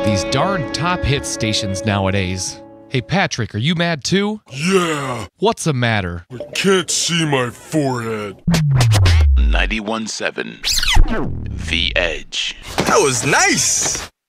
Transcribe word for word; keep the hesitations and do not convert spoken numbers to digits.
These darn top hit stations nowadays. Hey, Patrick, are you mad too? Yeah. What's the matter? I can't see my forehead. ninety-one point seven The Edge. That was nice.